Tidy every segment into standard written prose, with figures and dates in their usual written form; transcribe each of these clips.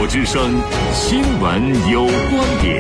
之声新闻有观点。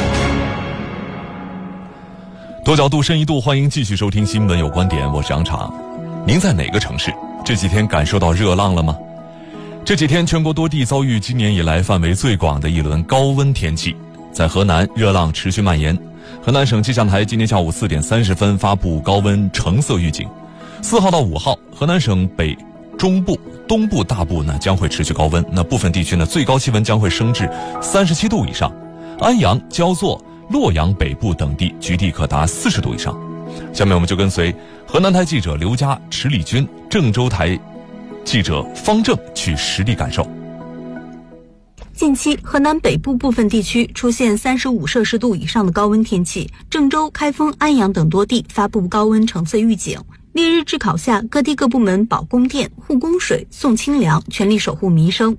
多角度深一度，欢迎继续收听新闻有观点，我是杨常。您在哪个城市？这几天感受到热浪了吗？这几天全国多地遭遇今年以来范围最广的一轮高温天气，在河南热浪持续蔓延。河南省气象台今天下午4点30分发布高温橙色预警，4号到5号，河南省北、中部、东部大部将会持续高温，部分地区最高气温将会升至37度以上，安阳、焦作、洛阳北部等地局地可达40度以上。下面我们就跟随河南台记者刘佳、池礼军、郑州台记者方正去实地感受。 近期，河南北部部分地区出现35摄氏度以上的高温天气，郑州、开封、安阳等多地发布高温橙色预警。烈日炙烤下，各地各部门保供电、护供水、送清凉，全力守护民生。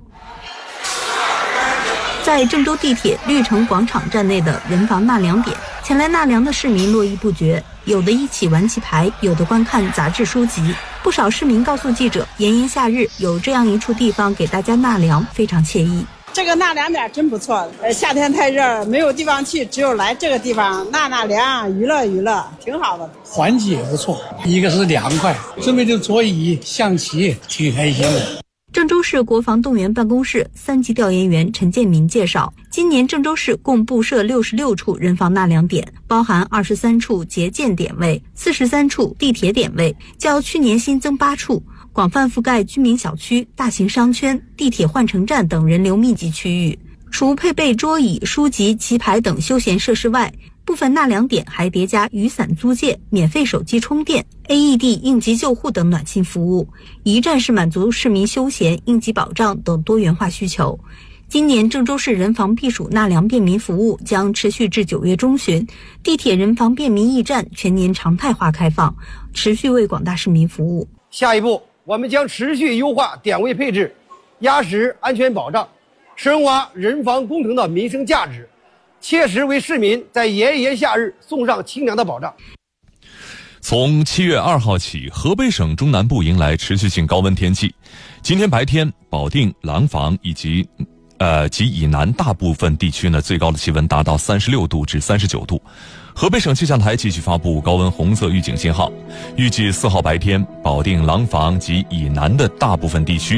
在郑州地铁绿城广场站内的人防纳凉点，前来纳凉的市民络绎不绝，有的一起玩棋牌，有的观看杂志书籍。不少市民告诉记者，炎炎夏日有这样一处地方给大家纳凉，非常惬意。 这个纳凉点真不错，夏天太热，没有地方去，只有来这个地方纳凉，娱乐娱乐，挺好的。 环境也不错，一个是凉快，这边就桌椅、象棋，挺开心的。 郑州市国防动员办公室3级调研员陈建民介绍，今年郑州市共布设66处人防纳凉点，包含23处节建点位、43处地铁点位，较去年新增8处，广泛覆盖居民小区、大型商圈、地铁换乘站等人流密集区域。除配备桌椅、书籍、棋牌等休闲设施外，部分纳凉点还叠加雨伞租借、免费手机充电、AED 应急救护等暖心服务，一站式满足市民休闲、应急保障等多元化需求。今年郑州市人防避暑纳凉便民服务将持续至9月中旬，地铁人防便民驿站全年常态化开放，持续为广大市民服务。 下一步，我们将持续优化点位配置，压实安全保障，深挖人防工程的民生价值，切实为市民在炎炎夏日送上清凉的保障。 从7月2号起，河北省中南部迎来持续性高温天气。今天白天，保定、廊坊以及以南大部分地区最高的气温达到36度至39度。河北省气象台继续发布高温红色预警信号，预计4号白天，保定、廊坊及以南的大部分地区